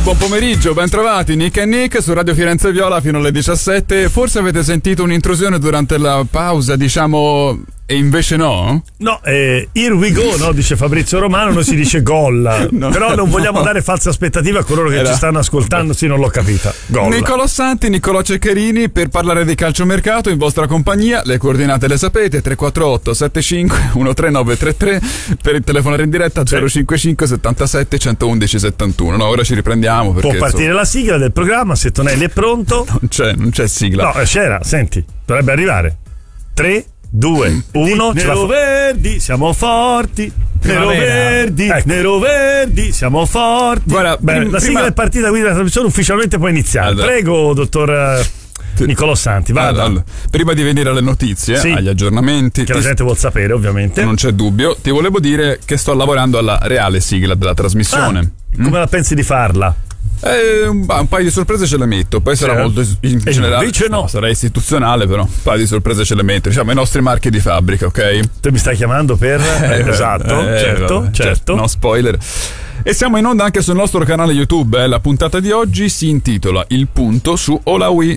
buon pomeriggio, ben trovati, Nick e Nick su Radio Firenze Viola fino alle 17. Forse avete sentito un'intrusione durante la pausa, diciamo, e invece no? No, here we go, no? Dice Fabrizio Romano, non si dice gol. No, però non vogliamo dare false aspettative a coloro che ci stanno ascoltando, sì, non l'ho capita. Gol. Nicolò Santi, Niccolò Ceccherini per parlare di calciomercato in vostra compagnia. Le coordinate le sapete, 348 75 13933 per il telefonare in diretta, 055 77 111 71. No, ora ci riprendiamo perché può partire la sigla del programma, se Tonelli è pronto. Non c'è sigla. No, c'era, senti, dovrebbe arrivare. 3 2, 1, nero verdi, siamo forti. Nero verdi, ecco. Nero verdi, siamo forti. Guarda, la sigla è partita, quindi la trasmissione ufficialmente può iniziare. Allora. Prego, dottor Niccolò Santi, vada. Allora, prima di venire alle notizie, agli aggiornamenti che la gente vuol sapere, ovviamente. Non c'è dubbio, ti volevo dire che sto lavorando alla reale sigla della trasmissione. Come la pensi di farla? Un paio di sorprese ce le metto, poi sarà molto in generale. Invece no, sarà istituzionale, però un paio di sorprese ce le metto, diciamo i nostri marchi di fabbrica, ok? Tu mi stai chiamando per esatto, certo. No spoiler. E siamo in onda anche sul nostro canale YouTube. La puntata di oggi si intitola Il punto su Olaí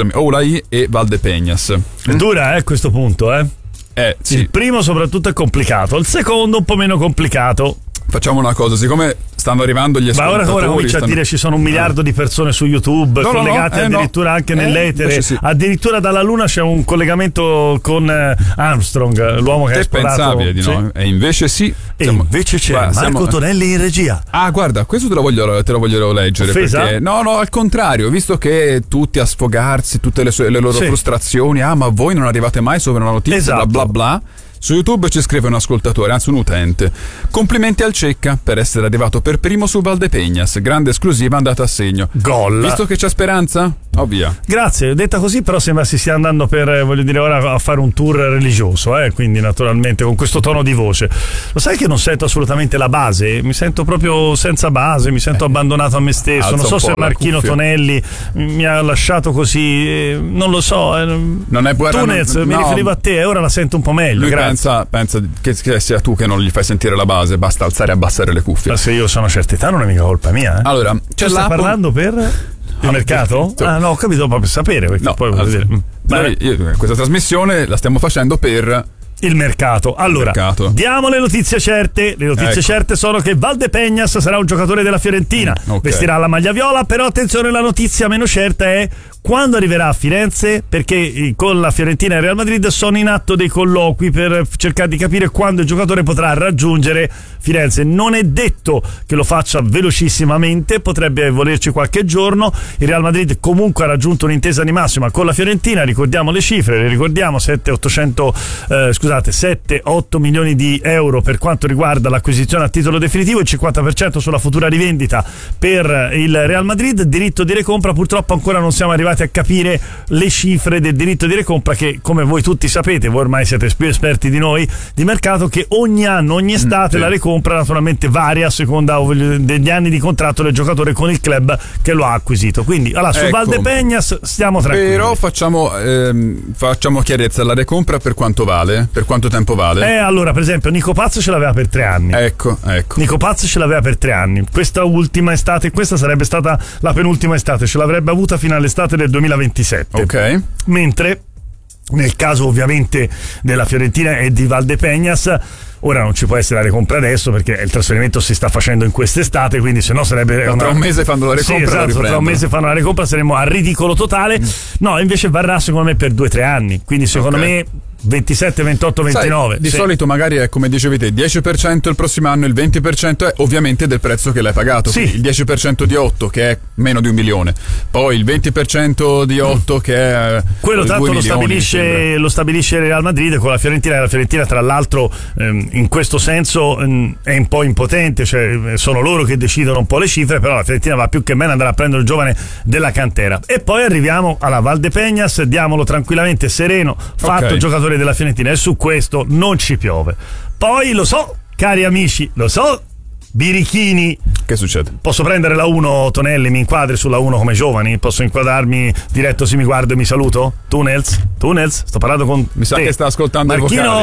e Valdepeñas. È dura, questo punto, sì. Il primo soprattutto è complicato, il secondo un po' meno complicato. Facciamo una cosa, siccome stanno arrivando gli ascoltatori. Ma ora comincia a dire ci sono 1 miliardo di persone su YouTube collegate addirittura anche nell'etere. Sì. Addirittura dalla Luna c'è un collegamento con Armstrong, l'uomo che ha esplorato. Pensavi di no? E invece sì. E invece c'è Marco Tonelli in regia. Ah, guarda, questo te lo voglio leggere. Offesa? Perché no, al contrario, visto che tutti a sfogarsi tutte le loro frustrazioni, ma voi non arrivate mai sopra una notizia, esatto. bla bla bla. Su YouTube ci scrive un ascoltatore, anzi un utente. Complimenti al Cecca per essere arrivato per primo su Valdepeñas. Grande esclusiva andata a segno. Gol. Visto che c'è speranza? Via. Grazie, detta così però sembra si stia andando per, voglio dire, ora a fare un tour religioso, quindi naturalmente con questo tono di voce. Lo sai che non sento assolutamente la base? Mi sento proprio senza base, mi sento abbandonato a me stesso. Non so se Marchino Tonelli mi ha lasciato così, non lo so. Non è buona. Tunez, mi riferivo a te, ora la sento un po' meglio. Lui grazie. Pensa che sia tu che non gli fai sentire la base, basta alzare e abbassare le cuffie. Ma se io sono a certa età non è mica colpa mia. Allora, c'è stai parlando per il mercato? No, ho capito, ma per sapere, perché no, poi questa trasmissione la stiamo facendo per il mercato. Allora, diamo le notizie certe. Le notizie certe sono che Valdepeñas sarà un giocatore della Fiorentina, vestirà la maglia viola, però attenzione, la notizia meno certa è quando arriverà a Firenze, perché con la Fiorentina e il Real Madrid sono in atto dei colloqui per cercare di capire quando il giocatore potrà raggiungere Firenze. Non è detto che lo faccia velocissimamente, potrebbe volerci qualche giorno. Il Real Madrid comunque ha raggiunto un'intesa di massima con la Fiorentina, ricordiamo le cifre, le ricordiamo, 7-8 milioni di euro per quanto riguarda l'acquisizione a titolo definitivo, il 50% sulla futura rivendita per il Real Madrid. Diritto di recompra, purtroppo ancora non siamo arrivati a capire le cifre del diritto di recompra, che come voi tutti sapete, voi ormai siete più esperti di noi di mercato, che ogni anno, ogni estate la recompra naturalmente varia a seconda degli anni di contratto del giocatore con il club che lo ha acquisito. Quindi su Valdepeñas stiamo tranquilli. Però facciamo chiarezza, la recompra per quanto vale? Per quanto tempo vale? Allora, per esempio Nico Paz ce l'aveva per 3 anni. Ecco. Nico Paz ce l'aveva per 3 anni. Questa ultima estate, questa sarebbe stata la penultima estate, ce l'avrebbe avuta fino all'estate del 2027. Ok. Mentre nel caso ovviamente della Fiorentina e di Valdepeñas, ora non ci può essere la recompra adesso perché il trasferimento si sta facendo in quest'estate, quindi se no sarebbe tra un mese fanno la recompra. Sì, tra un mese fanno la recompra, saremo a ridicolo totale. No, invece varrà secondo me per 2-3 anni, quindi secondo me 27, 28, 29. Di solito magari è come dicevi te, 10% il prossimo anno, il 20% è ovviamente del prezzo che l'hai pagato. Sì. Il 10% di 8 che è meno di 1 milione, poi il 20% di 8 che è quello tanto lo stabilisce il Real Madrid con la Fiorentina. La Fiorentina tra l'altro in questo senso è un po' impotente, cioè sono loro che decidono un po' le cifre, però la Fiorentina va più che bene andare a prendere il giovane della cantera. E poi arriviamo alla Valdepeñas, diamolo tranquillamente sereno, fatto giocatore della Fiorentina, e su questo non ci piove. Poi lo so, cari amici, lo so, birichini. Che succede? Posso prendere la 1, Tonelli? Mi inquadri sulla 1 come giovani? Posso inquadrarmi diretto, se mi guardo e mi saluto? Tunnels? Sto parlando con mi sa te. che sta ascoltando Marchino, i vocali.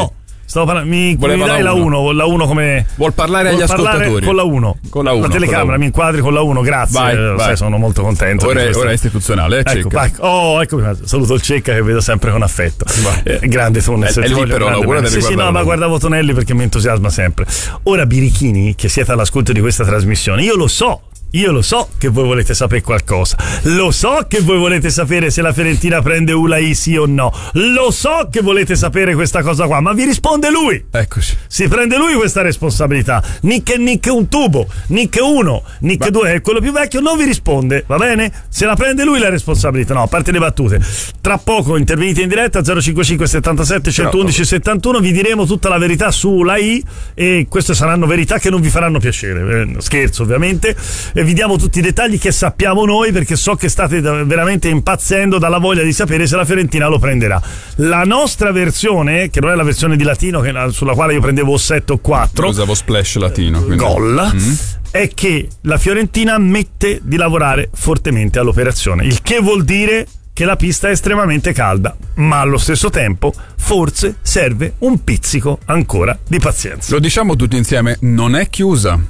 mi dai la 1 come vuol parlare agli ascoltatori con la 1 la telecamera mi inquadri con la 1 grazie. Vai. Sono molto contento. Ora è istituzionale, ecco, saluto il Cecca che vedo sempre con affetto. Grande Tonelli, è lì però l'augura deve guardare. Ma guardavo Tonelli perché mi entusiasma sempre. Ora birichini che siete all'ascolto di questa trasmissione, io lo so che voi volete sapere qualcosa, lo so che voi volete sapere se la Fiorentina prende Ulai sì o no, lo so che volete sapere questa cosa qua, ma vi risponde lui. Eccoci. Si prende lui questa responsabilità. Nick è un tubo, Nick 1, Nick 2 è quello più vecchio, non vi risponde, va bene? Se la prende lui la responsabilità. No, a parte le battute, tra poco intervenite in diretta 055 77 111 71, vi diremo tutta la verità su Ulai e queste saranno verità che non vi faranno piacere, scherzo ovviamente. E vi diamo tutti i dettagli che sappiamo noi, perché so che state veramente impazzendo dalla voglia di sapere se la Fiorentina lo prenderà. La nostra versione, che non è la versione di latino sulla quale io prendevo 7 o 4, usavo splash latino, gol, è che la Fiorentina ammette di lavorare fortemente all'operazione, il che vuol dire che la pista è estremamente calda, ma allo stesso tempo forse serve un pizzico ancora di pazienza. Lo diciamo tutti insieme, non è chiusa,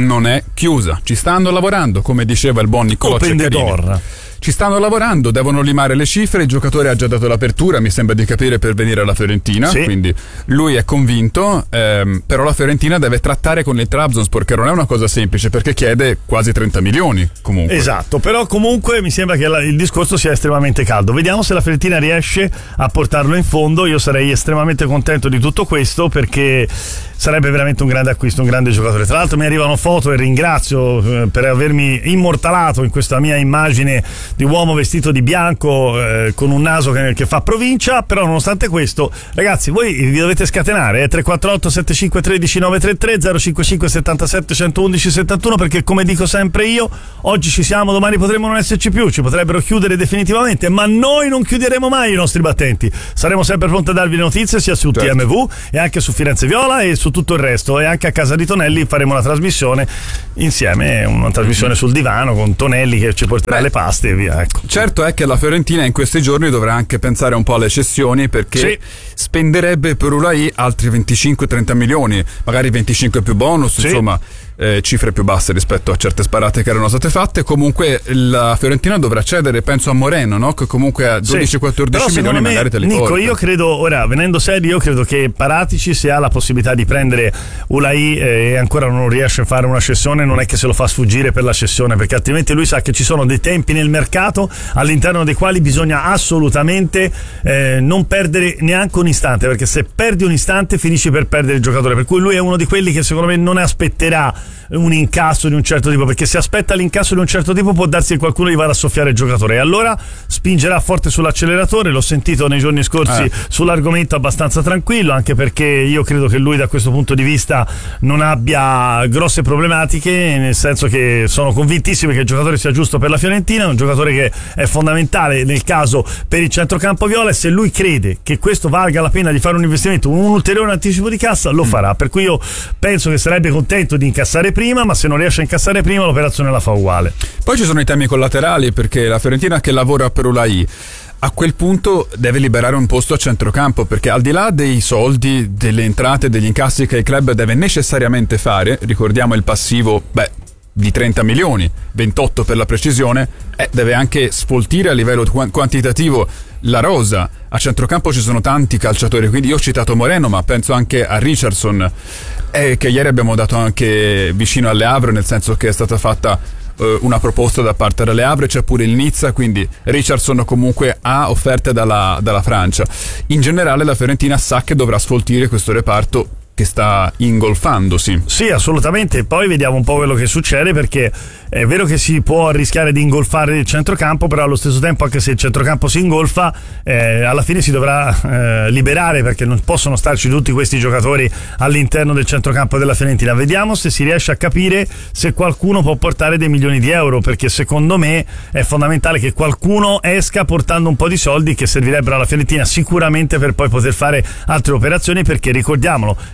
ci stanno lavorando, come diceva il buon Niccolò Ceccarini. Ci stanno lavorando, devono limare le cifre, il giocatore ha già dato l'apertura, mi sembra di capire, per venire alla Fiorentina, sì. Quindi lui è convinto, però la Fiorentina deve trattare con il Trabzonspor, che non è una cosa semplice, perché chiede quasi 30 milioni comunque. Esatto, però comunque mi sembra che il discorso sia estremamente caldo. Vediamo se la Fiorentina riesce a portarlo in fondo. Io sarei estremamente contento di tutto questo, perché sarebbe veramente un grande acquisto, un grande giocatore. Tra l'altro mi arrivano foto e ringrazio per avermi immortalato in questa mia immagine di uomo vestito di bianco con un naso che fa provincia. Però nonostante questo, ragazzi, voi vi dovete scatenare, 348 75 13 933 055 77 111 71, perché come dico sempre io, oggi ci siamo, domani potremmo non esserci più, ci potrebbero chiudere definitivamente, ma noi non chiuderemo mai i nostri battenti, saremo sempre pronti a darvi le notizie sia su TMV e anche su Firenze Viola e su tutto il resto, e anche a casa di Tonelli faremo una trasmissione insieme, una trasmissione sul divano con Tonelli che ci porterà le paste e via, ecco. Certo è che la Fiorentina in questi giorni dovrà anche pensare un po' alle cessioni, perché spenderebbe per Ulai altri 25-30 milioni, magari 25 più bonus, insomma cifre più basse rispetto a certe sparate che erano state fatte. Comunque la Fiorentina dovrà cedere, penso, a Moreno, no? Che comunque a 12-14 milioni magari te li Nico, porta. io credo, ora venendo seri, io credo che Paratici, se ha la possibilità di prendere Ulai e ancora non riesce a fare una cessione, non è che se lo fa sfuggire per la cessione, perché altrimenti lui sa che ci sono dei tempi nel mercato all'interno dei quali bisogna assolutamente non perdere neanche un istante, perché se perdi un istante finisci per perdere il giocatore. Per cui lui è uno di quelli che secondo me non aspetterà un incasso di un certo tipo, perché se aspetta l'incasso di un certo tipo può darsi che qualcuno gli vada a soffiare il giocatore, e allora spingerà forte sull'acceleratore. L'ho sentito nei giorni scorsi sull'argomento abbastanza tranquillo, anche perché io credo che lui da questo punto di vista non abbia grosse problematiche, nel senso che sono convintissimo che il giocatore sia giusto per la Fiorentina, un giocatore che è fondamentale nel caso per il centrocampo viola, e se lui crede che questo valga la pena di fare un investimento, un ulteriore anticipo di cassa, lo farà. Per cui io penso che sarebbe contento di incassare prima, ma se non riesce a incassare prima l'operazione la fa uguale. Poi ci sono i temi collaterali, perché la Fiorentina che lavora per Ulai a quel punto deve liberare un posto a centrocampo, perché al di là dei soldi, delle entrate, degli incassi che il club deve necessariamente fare, ricordiamo il passivo di 30 milioni, 28 per la precisione, deve anche sfoltire a livello quantitativo la rosa. A centrocampo ci sono tanti calciatori, quindi io ho citato Moreno, ma penso anche a Richardson, che ieri abbiamo dato anche vicino alle Havre, nel senso che è stata fatta una proposta da parte delle Havre, c'è pure il Nizza, quindi Richardson comunque ha offerte dalla Francia. In generale la Fiorentina sa che dovrà sfoltire questo reparto che sta ingolfandosi. Sì, assolutamente. Poi vediamo un po' quello che succede, perché è vero che si può rischiare di ingolfare il centrocampo, però allo stesso tempo, anche se il centrocampo si ingolfa, alla fine si dovrà liberare, perché non possono starci tutti questi giocatori all'interno del centrocampo della Fiorentina. Vediamo se si riesce a capire se qualcuno può portare dei milioni di euro, perché secondo me è fondamentale che qualcuno esca portando un po' di soldi che servirebbero alla Fiorentina sicuramente per poi poter fare altre operazioni, perché ricordiamolo,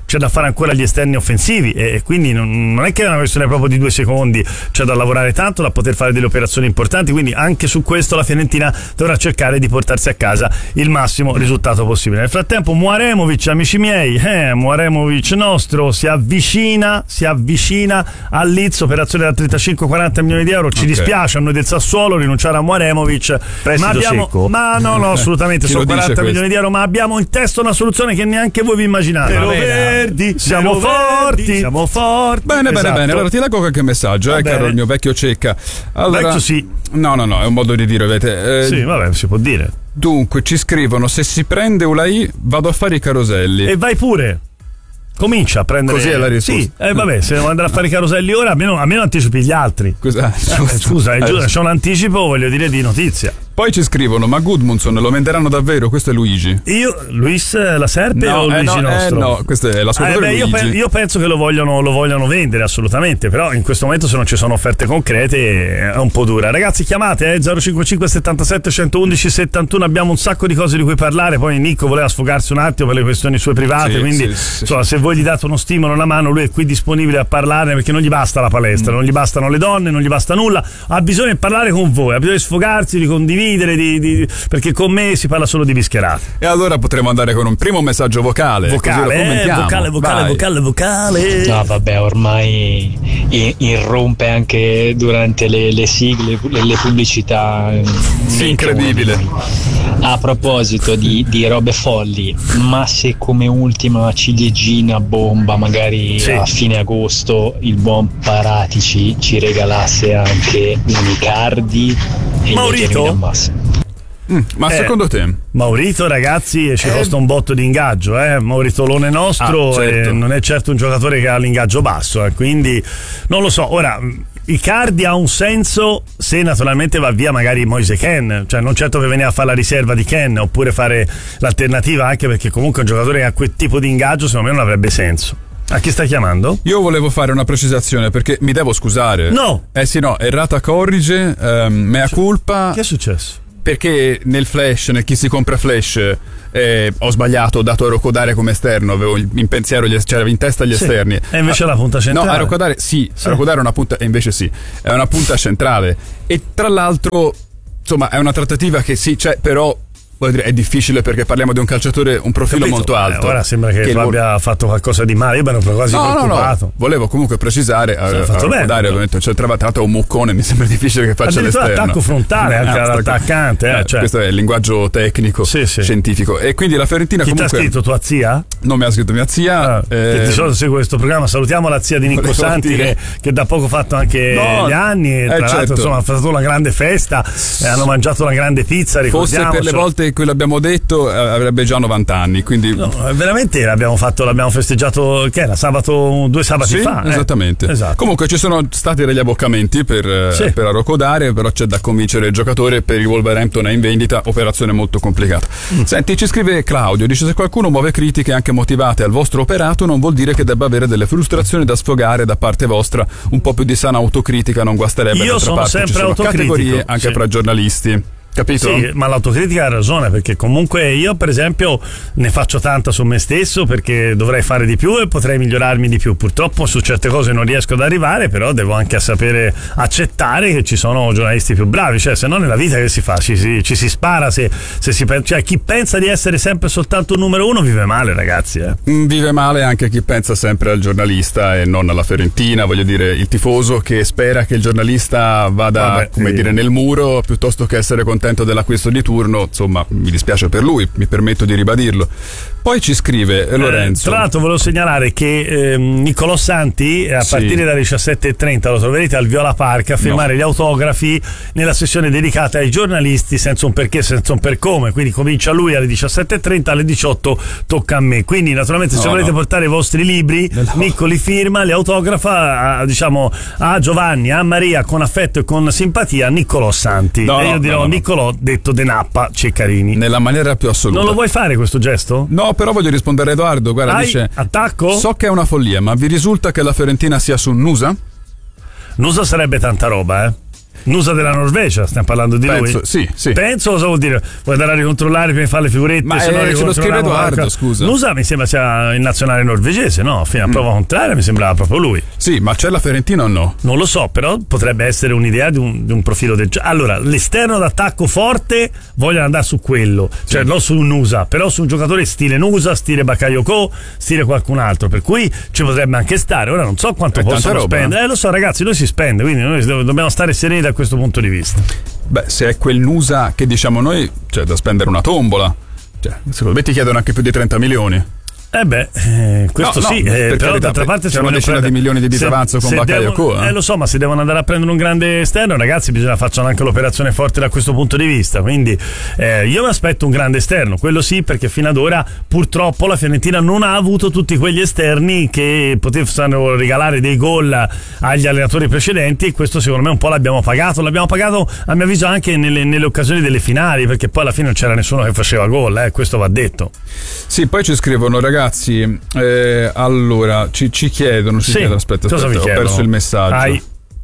c'è da fare ancora gli esterni offensivi e quindi non è che è una questione proprio di 2 secondi, c'è da lavorare tanto, da poter fare delle operazioni importanti, quindi anche su questo la Fiorentina dovrà cercare di portarsi a casa il massimo risultato possibile. Nel frattempo Muaremovic, amici miei, Muaremovic nostro si avvicina al Leeds, operazione da 35-40 milioni di euro. Ci dispiace a noi del Sassuolo rinunciare a Muaremovic, ma no, assolutamente sono 40 milioni di euro, ma abbiamo in testa una soluzione che neanche voi vi immaginate. Verdi, siamo forti. Bene, allora ti leggo qualche messaggio, caro il mio vecchio cecca. Allora, vecchio sì. No, è un modo di dire, vedete. Sì, vabbè, si può dire. Dunque, ci scrivono: se si prende Ulai vado a fare i caroselli. E vai pure. Comincia a prendere. Così è la risposta. Sì, vabbè, se devo andare a fare i caroselli ora, almeno anticipi gli altri. Scusa, c'è un anticipo, voglio dire, di notizia. Poi ci scrivono: ma Gudmundsson lo venderanno davvero? Questo è Luigi. Luis la Serpe o Luigi nostro? No, questo è la sua Luigi. Io penso che lo vogliono vendere assolutamente, però in questo momento se non ci sono offerte concrete è un po' dura. Ragazzi, chiamate 055 77 111 71, abbiamo un sacco di cose di cui parlare. Poi Nico voleva sfogarsi un attimo per le questioni sue private, quindi insomma, se voi gli date uno stimolo, una mano, lui è qui disponibile a parlarne, perché non gli basta la palestra, non gli bastano le donne, non gli basta nulla, ha bisogno di parlare con voi, ha bisogno di sfogarsi, di condividere, perché con me si parla solo di bischerate. E allora potremo andare con un primo messaggio vocale. Vocale. No, vabbè, ormai irrompe anche durante le sigle, le pubblicità. Sì, incredibile. A proposito di robe folli, ma se come ultima ciliegina bomba magari a fine agosto il buon Paratici ci regalasse anche un Icardi e Maurito? Ma secondo te? Maurito, ragazzi, ci costa un botto di ingaggio, Mauritolone nostro, certo. Non è certo un giocatore che ha l'ingaggio basso, quindi non lo so. Ora, Icardi ha un senso se naturalmente va via magari Moise Kean, cioè non certo per venire a fare la riserva di Kean, oppure fare l'alternativa, anche perché comunque un giocatore che ha quel tipo di ingaggio secondo me non avrebbe senso. A chi stai chiamando? Io volevo fare una precisazione perché mi devo scusare. No! Errata corrige, mea culpa. Che è successo? Perché nel Flash, chi si compra Flash, ho sbagliato, ho dato a Rocodare come esterno, avevo in pensiero c'era in testa gli esterni. E invece la punta centrale? No, a Rocodare a Rocodare è una punta, e invece è una punta centrale. E tra l'altro, insomma, è una trattativa che c'è, però voglio dire, è difficile perché parliamo di un calciatore, un profilo molto alto. Ora sembra che abbia fatto qualcosa di male, io mi ero quasi preoccupato. No. Volevo comunque precisare, ovviamente c'è trattato un muccone, mi sembra difficile che faccia l'esterno. Attacco frontale anche all'attaccante. Questo è il linguaggio tecnico, scientifico. E quindi la Fiorentina Chi comunque... ti ha scritto tua zia? Non mi ha scritto mia zia. Che di solito segue questo programma. Salutiamo la zia di Nicco Santi che da poco ha fatto anche gli anni, tra l'altro insomma ha fatto una grande festa e hanno mangiato una grande pizza, forse per le volte in cui l'abbiamo detto avrebbe già 90 anni, quindi veramente l'abbiamo festeggiato, che era due sabati fa. Esattamente. Esatto. Comunque ci sono stati degli abboccamenti per Arrocodare, però c'è da convincere il giocatore. Per il Wolverhampton è in vendita, operazione molto complicata. Senti, ci scrive Claudio, dice: se qualcuno muove critiche anche motivate al vostro operato non vuol dire che debba avere delle frustrazioni da sfogare da parte vostra. Un po' più di sana autocritica non guasterebbe. Io sono sempre autocritico, categorie anche fra giornalisti. Capito? Sì, ma l'autocritica ha ragione, perché comunque io per esempio ne faccio tanta su me stesso, perché dovrei fare di più e potrei migliorarmi di più. Purtroppo su certe cose non riesco ad arrivare, però devo anche sapere accettare che ci sono giornalisti più bravi, cioè se no nella vita che si fa? Ci si spara se si cioè chi pensa di essere sempre soltanto un numero uno vive male, ragazzi. Vive male anche chi pensa sempre al giornalista e non alla Fiorentina, voglio dire, il tifoso che spera che il giornalista vada dire nel muro piuttosto che essere contento dell'acquisto di turno. Insomma, mi dispiace per lui, mi permetto di ribadirlo. Poi ci scrive Lorenzo. Tra l'altro volevo segnalare che Niccolò Santi a partire dalle 17:30 lo troverete al Viola Park a firmare gli autografi nella sessione dedicata ai giornalisti, senza un perché, senza un per come. Quindi comincia lui alle 17:30, alle 18 tocca a me. Quindi naturalmente se volete portare i vostri libri, Nicco li firma, li autografa a Giovanni, a Maria, con affetto e con simpatia, Niccolò Santi. Io dirò Niccolò detto De Nappa Ceccarini, nella maniera più assoluta. Non lo vuoi fare questo gesto? No, però voglio rispondere a Edoardo. Guarda, dice: attacco? So che è una follia, ma vi risulta che la Fiorentina sia su Nusa? Nusa sarebbe tanta roba, Nusa della Norvegia, stiamo parlando di lui? Sì. Penso, cosa vuol dire? Vuoi andare a ricontrollare prima di fare le figurette? Ma se no ce lo scrive Edoardo, scusa. Nusa mi sembra sia in nazionale norvegese, no? Fino a prova contraria mi sembrava proprio lui. Sì, ma c'è la Fiorentina o no? Non lo so, però potrebbe essere un'idea di un profilo del gioco. Allora, l'esterno d'attacco forte vogliono andare su quello, cioè non su Nusa, però su un giocatore stile Nusa, stile Bakayoko, stile qualcun altro, per cui ci potrebbe anche stare. Ora non so quanto possono spendere. Lo so, ragazzi, noi si spende, quindi noi dobbiamo stare sereni da questo punto di vista. Beh, se è quel Nusa che diciamo noi, c'è da spendere una tombola. Cioè, secondo me ti chiedono anche più di 30 milioni. Questo sì, però d'altra parte c'è una decina di milioni di disavanzo con Bakayoko. Lo so, ma se devono andare a prendere un grande esterno, ragazzi, bisogna facciano anche l'operazione forte da questo punto di vista. Quindi io mi aspetto un grande esterno, quello sì, perché fino ad ora purtroppo la Fiorentina non ha avuto tutti quegli esterni che potevano regalare dei gol agli allenatori precedenti, e questo secondo me un po' l'abbiamo pagato a mio avviso anche nelle occasioni delle finali, perché poi alla fine non c'era nessuno che faceva gol, questo va detto. Sì, poi ci scrivono, ragazzi, allora ci chiedono, aspetta, ho perso il messaggio.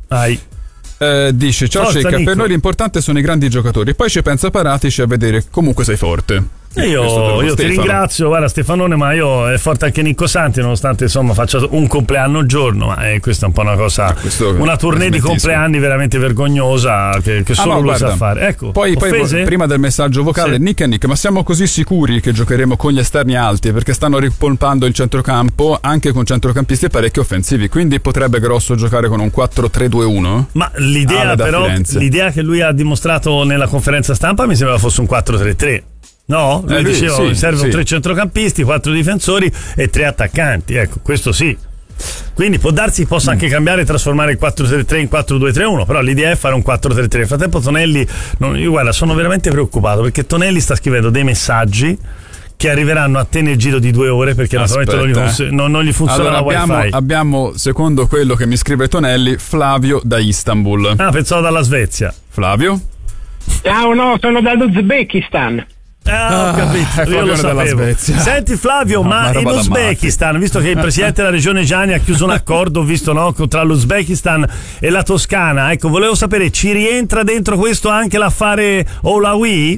Dice: ciao Cecca, per noi l'importante sono i grandi giocatori, poi ci pensa Paratici a vedere, comunque sei forte. Io ti ringrazio, guarda Stefanone, ma io è forte anche Nicco Santi, nonostante insomma faccia un compleanno al giorno, ma questa è un po' una cosa, una tournée di compleanni veramente vergognosa che solo lui sa fare. Ecco, poi prima del messaggio vocale, Nick, ma siamo così sicuri che giocheremo con gli esterni alti, perché stanno ripompando il centrocampo anche con centrocampisti parecchio offensivi, quindi potrebbe Grosso giocare con un 4-3-2-1? Ma l'idea che lui ha dimostrato nella conferenza stampa mi sembrava fosse un 4-3-3. No? Lui diceva servono 3 centrocampisti, 4 difensori e 3 attaccanti. Ecco, questo sì. Quindi può darsi possa anche cambiare e trasformare il 4-3-3 in 4-2-3-1, però l'idea è fare un 4-3-3. Nel frattempo Tonelli, io guarda, sono veramente preoccupato perché Tonelli sta scrivendo dei messaggi che arriveranno a te nel giro di 2 ore, perché naturalmente non gli funziona allora, la wifi. Abbiamo, secondo quello che mi scrive Tonelli, Flavio da Istanbul. Pensavo dalla Svezia. Flavio? Ciao, no, sono dall'Uzbekistan. Ho capito, io lo sapevo. Senti Flavio, ma in Uzbekistan, visto che il presidente della regione Gianni ha chiuso un accordo, visto tra l'Uzbekistan e la Toscana, ecco, volevo sapere, ci rientra dentro questo anche l'affare Olawi?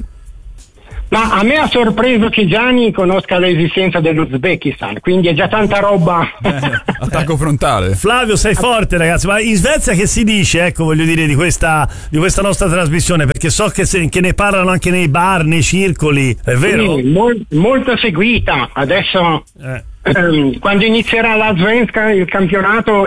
Ma a me ha sorpreso che Gianni conosca l'esistenza dell'Uzbekistan, quindi è già tanta roba. Attacco frontale. Flavio, sei forte, ragazzi. Ma in Svezia che si dice, ecco, voglio dire, di questa nostra trasmissione, perché so che ne parlano anche nei bar, nei circoli, è vero? Sì, molto seguita. Adesso quando inizierà la Svenska, il campionato,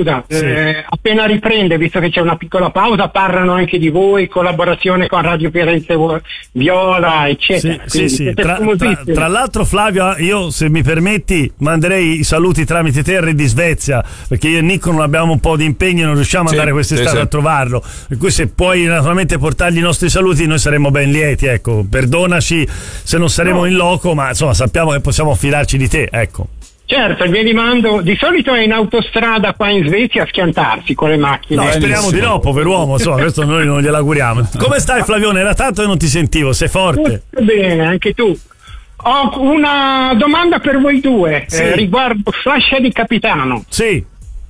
appena riprende, visto che c'è una piccola pausa, parlano anche di voi, collaborazione con Radio Firenze Viola, eccetera. Sì. Tra l'altro Flavio, io se mi permetti manderei i saluti tramite te a Re di Svezia, perché io e Nico non abbiamo un po' di impegno e non riusciamo ad andare quest'estate a trovarlo, per cui se puoi naturalmente portargli i nostri saluti noi saremmo ben lieti, ecco, perdonaci se non saremo in loco, ma insomma sappiamo che possiamo fidarci di te, ecco. Certo, vi mando, di solito è in autostrada qua in Svezia a schiantarsi con le macchine. No, speriamo di no, pover'uomo, insomma, questo noi non glielo auguriamo. Come stai Flavione? Era tanto che non ti sentivo, sei forte? Tutto bene, anche tu. Ho una domanda per voi due, riguardo fascia di capitano. Sì.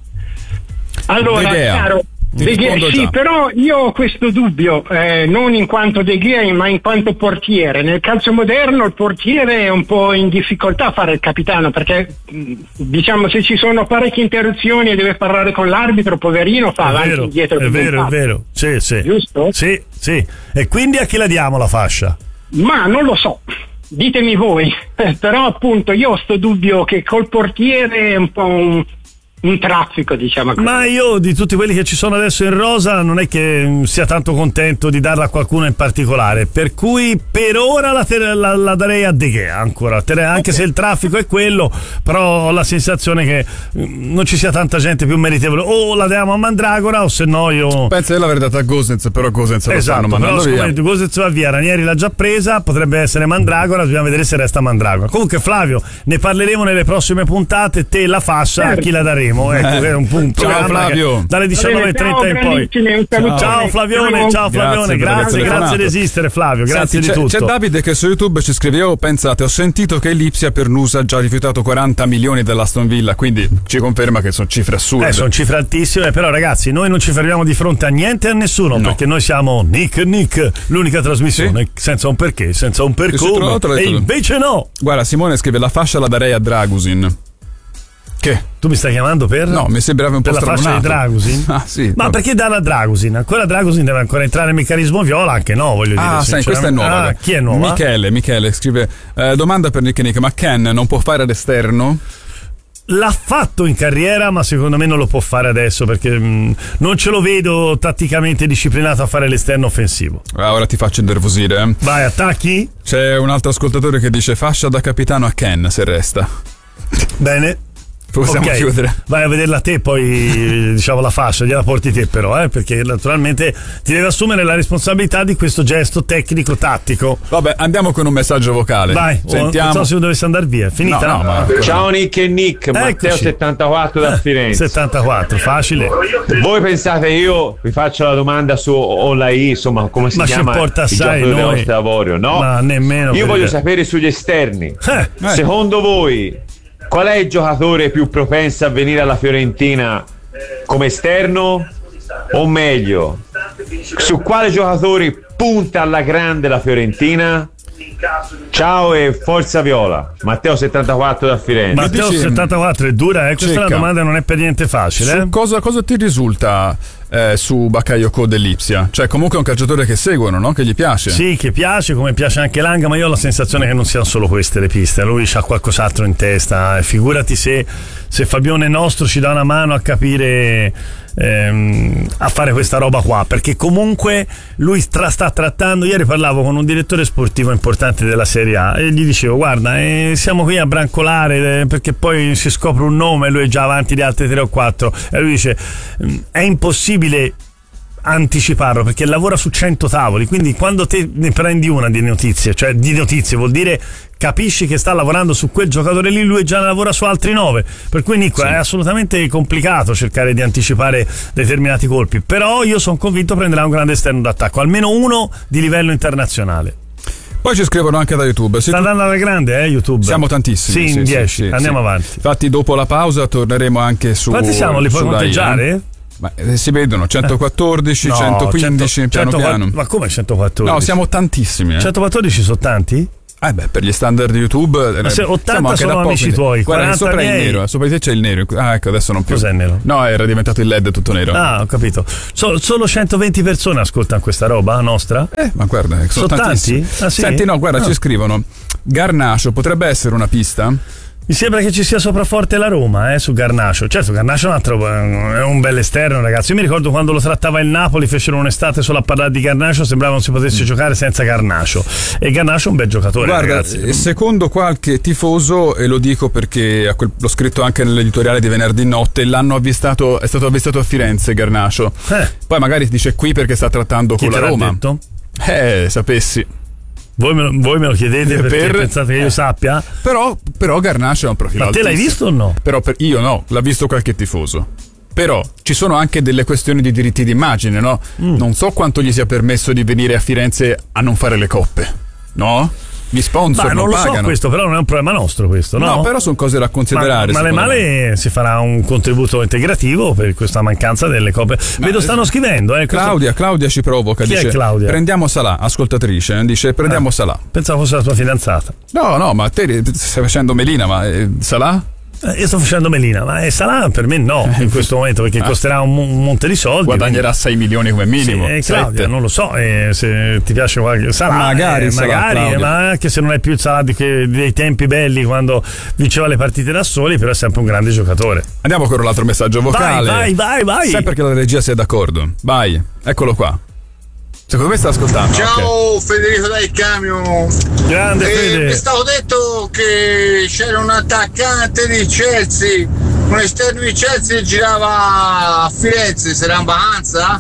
Allora, chiaro, sì, però io ho questo dubbio, non in quanto De Gea ma in quanto portiere. Nel calcio moderno il portiere è un po' in difficoltà a fare il capitano, perché diciamo se ci sono parecchie interruzioni e deve parlare con l'arbitro, poverino, fa avanti e indietro. È vero, sì. Giusto? Sì. E quindi a chi la diamo la fascia? Ma non lo so, ditemi voi, però appunto io ho sto dubbio che col portiere è un po' un traffico, diciamo così. Ma io di tutti quelli che ci sono adesso in rosa non è che sia tanto contento di darla a qualcuno in particolare, per cui per ora la darei a De Gea ancora, anche se il traffico è quello, però ho la sensazione che non ci sia tanta gente più meritevole, o la diamo a Mandragora o se no io penso di l'aver data a Gosens, però Gosens lo stanno mandando via. Gosens va via, Ranieri l'ha già presa, potrebbe essere Mandragora, dobbiamo vedere se resta Mandragora. Comunque Flavio, ne parleremo nelle prossime puntate, te la fascia a chi la daremo? Sanremo, ecco, è un Ciao Flavio, dalle 19:30 in poi. Ciao Flavione, grazie di esistere Flavio, grazie. Senti, di tutto. C'è Davide che su YouTube ci scrive: pensate, ho sentito che l'Ipsia per Nusa ha già rifiutato 40 milioni dell'Aston Villa, quindi ci conferma che sono cifre assurde. Sono cifre altissime, però ragazzi, noi non ci fermiamo di fronte a niente e a nessuno, perché noi siamo Nick, l'unica trasmissione senza un perché, senza un per come, e invece no. Guarda, Simone scrive: la fascia la darei a Dragusin. Che? Tu mi stai chiamando per? No, mi sembrava un po' stralunato. Per la fascia di Dragusin? Ah, sì. Ma perché dalla Dragusin? Ancora Dragusin deve ancora entrare nel meccanismo viola? Anche no, voglio dire. Ah, sai, questa è nuova. Chi è nuova? Michele scrive: domanda per Nick, ma Ken non può fare all'esterno? L'ha fatto in carriera, ma secondo me non lo può fare adesso, perché non ce lo vedo tatticamente disciplinato a fare l'esterno offensivo. Ora ti faccio innervosire. Vai, attacchi? C'è un altro ascoltatore che dice: fascia da capitano a Ken se resta. Bene. Possiamo chiudere. Vai a vederla te, poi diciamo la fascia, gliela porti te però, perché naturalmente ti devi assumere la responsabilità di questo gesto tecnico-tattico. Vabbè, andiamo con un messaggio vocale. Vai, sentiamo. Non so se dovesse andare via, è finita? No, ciao Nick e Nick, Matteo 74 da Firenze. 74, facile. Voi pensate io vi faccio la domanda su Olai, insomma, come si chiama? Ma ci importa assai il giocatore dello Stavorio, no? Ma nemmeno. Io voglio sapere sugli esterni. Secondo voi qual è il giocatore più propenso a venire alla Fiorentina come esterno? O meglio, su quale giocatore punta alla grande la Fiorentina? Ciao e forza Viola. Matteo 74 da Firenze. Matteo 74 è dura, questa è una domanda, non è per niente facile. Cosa ti risulta su Bakayoko dell'Ipsia? Cioè comunque è un calciatore che seguono, no? Che gli piace. Sì, che piace, come piace anche Langa, ma io ho la sensazione che non siano solo queste le piste. Lui c'ha qualcos'altro in testa, figurati se Fabione nostro ci dà una mano a capire, a fare questa roba qua, perché comunque lui sta trattando. Ieri parlavo con un direttore sportivo importante della Serie A e gli dicevo: guarda, siamo qui a brancolare perché poi si scopre un nome e lui è già avanti di altri 3 o 4, e lui dice: è impossibile anticiparlo perché lavora su 100 tavoli, quindi quando te ne prendi una di notizie vuol dire capisci che sta lavorando su quel giocatore lì, lui già lavora su altri 9, per cui Nico è assolutamente complicato cercare di anticipare determinati colpi, però io sono convinto prenderà un grande esterno d'attacco, almeno uno di livello internazionale. Poi ci scrivono anche da YouTube. Sta andando alla grande, YouTube? Siamo tantissimi. Sì, in 10. Andiamo avanti. Infatti dopo la pausa torneremo anche su. Quanti siamo? Li puoi conteggiare? Ma si vedono 114, no, 115 piano. Ma come 114? No, siamo tantissimi. 114 sono tanti? Per gli standard di YouTube. Ma se 80 sono amici tuoi, 40 sopra è il nero, sopra di te c'è il nero. Ecco, adesso non più. Cos'è nero? No, era diventato il LED tutto nero. Ho capito. Solo 120 persone ascoltano questa roba nostra? Ma guarda, sono tantissimi. Tanti? Sì? Senti, no, guarda, ci scrivono: Garnacho potrebbe essere una pista? Mi sembra che ci sia sopraforte la Roma su Garnacho. Certo, Garnacho è un bel esterno, ragazzi. Io mi ricordo quando lo trattava il Napoli, fecero un'estate solo a parlare di Garnacho, sembrava non si potesse giocare senza Garnacho. E Garnacho è un bel giocatore. Guarda, ragazzi, secondo qualche tifoso, e lo dico perché l'ho scritto anche nell'editoriale di venerdì notte, è stato avvistato a Firenze Garnacho. Poi magari dice qui perché sta trattando con la Roma. Detto? Sapessi. Voi me lo chiedete perché pensate che io sappia? Però Garnacho è un profilo altissimo. Ma te l'hai visto o no? Però io no, l'ha visto qualche tifoso. Però ci sono anche delle questioni di diritti d'immagine, no? Non so quanto gli sia permesso di venire a Firenze a non fare le coppe, no? Gli sponsor non lo pagano. So questo, però non è un problema nostro questo, no? No, però sono cose da considerare. Male si farà un contributo integrativo per questa mancanza delle coppe. Vedo stanno scrivendo. Claudia ci provoca. Chi dice: è Claudia? Prendiamo Salah, ascoltatrice. Dice: prendiamo Salah. Pensavo fosse la tua fidanzata. No, ma te stai facendo melina, ma Salah? Io sto facendo melina, ma Salah per me no in questo momento, perché costerà un monte di soldi. Guadagnerà 6 milioni come minimo. Claudia, non lo so, se ti piace qualche Salah, magari, ma anche se non è più il Salah dei tempi belli quando vinceva le partite da soli, però è sempre un grande giocatore. Andiamo con l'altro messaggio vocale. Vai. Sai perché la regia sia d'accordo? Vai, eccolo qua. Secondo me sta ascoltando. Ciao, okay. Federico dal camion. Grande Fede. Mi stavo detto che c'era un attaccante di Chelsea, un esterno di Chelsea che girava a Firenze, se era in vacanza.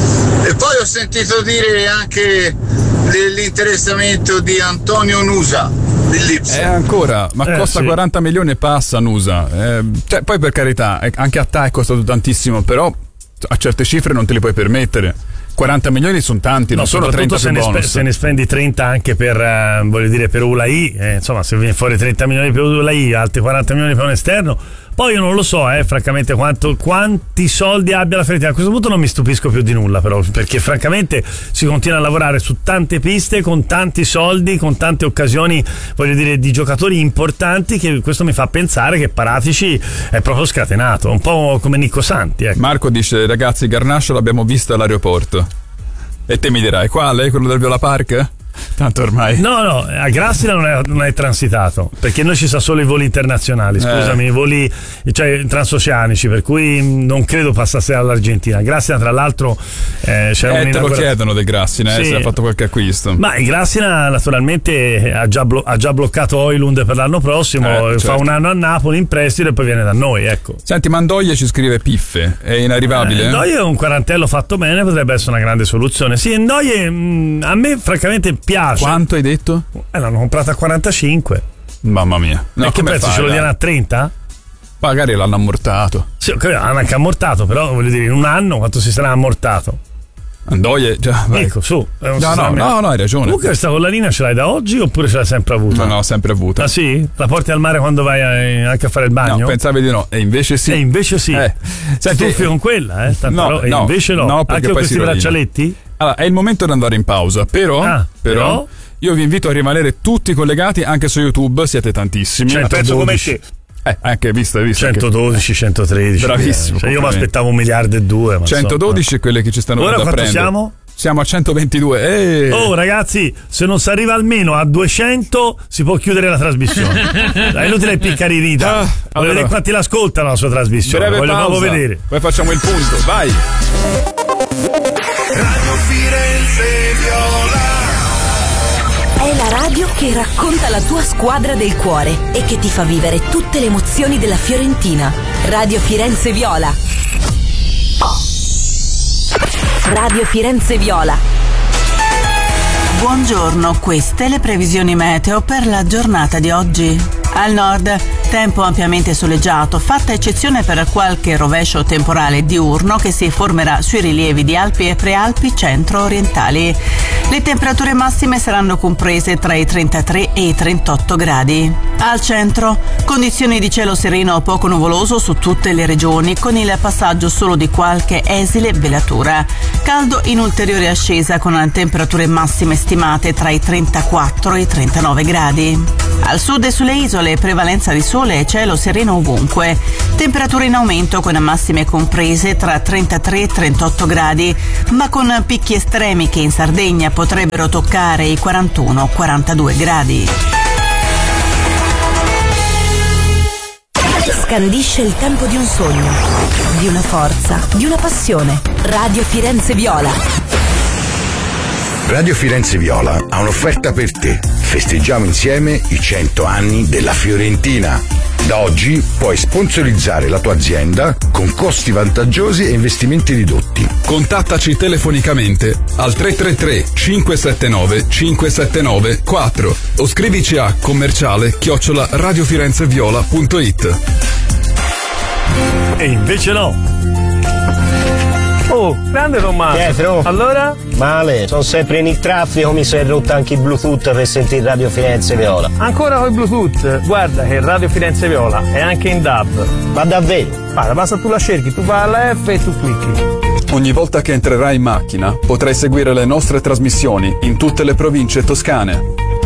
E poi ho sentito dire anche dell'interessamento di Antonio Nusa. Philips. Ancora, ma costa 40 milioni e passa Nusa. Cioè, poi per carità, anche a te è costato tantissimo, però a certe cifre non te li puoi permettere. 40 milioni sono tanti, non sono 30 se ne spendi 30 anche per voglio dire per ULAI, insomma, se viene fuori 30 milioni per ULAI, altri 40 milioni per un esterno. Poi io non lo so, francamente, quanti soldi abbia la Fiorentina. A questo punto non mi stupisco più di nulla, però, perché francamente si continua a lavorare su tante piste, con tanti soldi, con tante occasioni, voglio dire, di giocatori importanti, che questo mi fa pensare che Paratici è proprio scatenato, un po' come Nicco Santi. Ecco. Marco dice, ragazzi, Garnacho l'abbiamo visto all'aeroporto. E te mi dirai, quale? Quello del Viola Park? Tanto ormai. No, a Grassina non è transitato, perché noi ci sa solo i voli internazionali, scusami, i voli transoceanici, per cui non credo passasse all'Argentina. Grassina, tra l'altro, c'era te lo chiedono del Grassina, se ha fatto qualche acquisto. Ma il Grassina naturalmente ha già bloccato Højlund per l'anno prossimo, fa un anno a Napoli in prestito e poi viene da noi, ecco. Senti, Mandoia ci scrive Piffe, è inarrivabile? Mandoia è un quarantello fatto bene, potrebbe essere una grande soluzione. Sì, Mandoia a me francamente piace. Quanto hai detto? L'hanno comprata a 45. Mamma mia. E che prezzo ce lo diano a 30? Magari l'hanno ammortato. Sì, hanno anche ammortato, però voglio dire, in un anno quanto si sarà ammortato? Andoie, ecco, su. No, hai ragione. Comunque questa collina ce l'hai da oggi oppure ce l'hai sempre avuta? No, sempre avuta. Ah sì? La porti al mare quando vai anche a fare il bagno? No, pensavi di no, e invece sì. Senti, tuffi con quella, No, invece no. No, perché anche questi braccialetti? Allora, è il momento di andare in pausa, però io vi invito a rimanere tutti collegati anche su YouTube, siete tantissimi. 112 come te. Anche visto 112, 113. Bravissimo. Io mi aspettavo 1,2 miliardi. 112 quelli che ci stanno ora da quanto prendere. siamo? Siamo a 122. Oh ragazzi, se non si arriva almeno a 200 si può chiudere la trasmissione. È inutile impiccare i rita. Voglio vedere quanti l'ascoltano la sua trasmissione. Breve Voglio pausa. proprio vedere. Poi facciamo il punto, vai. Radio Firenze Viola. È la radio che racconta la tua squadra del cuore e che ti fa vivere tutte le emozioni della Fiorentina. Radio Firenze Viola. Radio Firenze Viola. Buongiorno, queste le previsioni meteo per la giornata di oggi. Al nord, tempo ampiamente soleggiato, fatta eccezione per qualche rovescio temporale diurno che si formerà sui rilievi di Alpi e Prealpi centro-orientali. Le temperature massime saranno comprese tra i 33 e i 38 gradi. Al centro, condizioni di cielo sereno o poco nuvoloso su tutte le regioni, con il passaggio solo di qualche esile velatura. Caldo in ulteriore ascesa, con temperature massime stimate tra i 34 e i 39 gradi. Al sud e sulle isole, prevalenza di sole e cielo sereno ovunque. Temperature in aumento con massime comprese tra 33 e 38 gradi, ma con picchi estremi che in Sardegna potrebbero toccare i 41-42 gradi. Scandisce il tempo di un sogno, di una forza, di una passione. Radio Firenze Viola. Radio Firenze Viola ha un'offerta per te. Festeggiamo insieme i 100 anni della Fiorentina. Da oggi puoi sponsorizzare la tua azienda con costi vantaggiosi e investimenti ridotti. Contattaci telefonicamente al 333 579 579 4 o scrivici a commerciale@radiofirenzeviola.it. E invece no. Oh, grande Tommaso. Pietro. Allora? Male, sono sempre in il traffico, mi si è rotto anche il Bluetooth per sentire Radio Firenze Viola. Ancora col Bluetooth? Guarda che Radio Firenze Viola è anche in DAB. Ma davvero? Guarda, basta tu la cerchi, tu fai la F e tu clicchi. Ogni volta che entrerai in macchina potrai seguire le nostre trasmissioni in tutte le province toscane.